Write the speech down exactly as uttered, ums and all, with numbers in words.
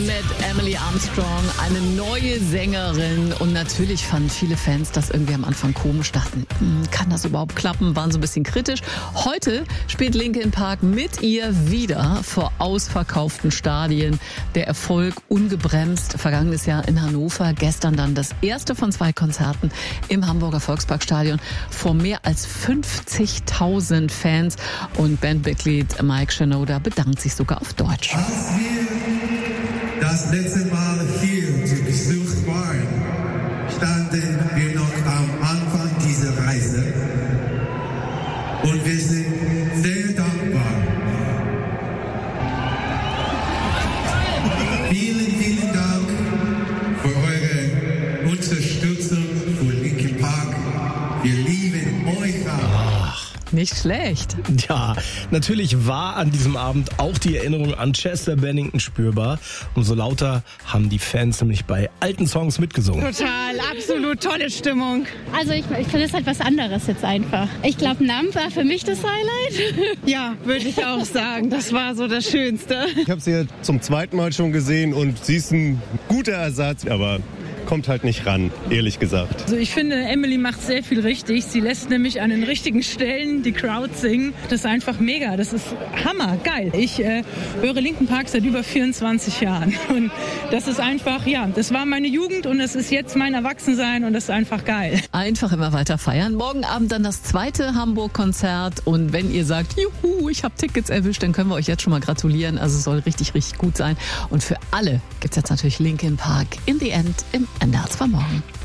Mit Emily Armstrong, eine neue Sängerin. Und natürlich fanden viele Fans das irgendwie am Anfang komisch, dachten, kann das überhaupt klappen, waren so ein bisschen kritisch. Heute spielt Linkin Park mit ihr wieder vor ausverkauften Stadien. Der Erfolg ungebremst. Vergangenes Jahr in Hannover, gestern dann das erste von zwei Konzerten im Hamburger Volksparkstadion vor mehr als fünfzigtausend Fans. Und Bandmitglied Mike Shinoda bedankt sich sogar auf Deutsch. Als wir das letzte Mal hier zu Besuch waren, standen wir noch am Anfang dieser Reise. Und wir sind sehr dankbar. Vielen, vielen Dank für eure Unterstützung für Linkin Park. Wir lieben euch auch. Nicht schlecht. Ja, natürlich war an diesem Abend auch die Erinnerung an Chester Bennington spürbar. Umso lauter haben die Fans nämlich bei alten Songs mitgesungen. Total, absolut tolle Stimmung. Also ich, ich finde es halt was anderes jetzt einfach. Ich glaube, Numb war für mich das Highlight. Ja, würde ich auch sagen. Das war so das Schönste. Ich habe sie zum zweiten Mal schon gesehen und sie ist ein guter Ersatz, aber kommt halt nicht ran, ehrlich gesagt. Also ich finde, Emily macht sehr viel richtig. Sie lässt nämlich an den richtigen Stellen die Crowd singen. Das ist einfach mega. Das ist Hammer, geil. Ich äh, höre Linkin Park seit über vierundzwanzig Jahren. Und das ist einfach, ja, das war meine Jugend und das ist jetzt mein Erwachsensein und das ist einfach geil. Einfach immer weiter feiern. Morgen Abend dann das zweite Hamburg-Konzert. Und wenn ihr sagt, juhu, ich habe Tickets erwischt, dann können wir euch jetzt schon mal gratulieren. Also es soll richtig, richtig gut sein. Und für alle gibt es jetzt natürlich Linkin Park in the End im N D R zwei Morgen.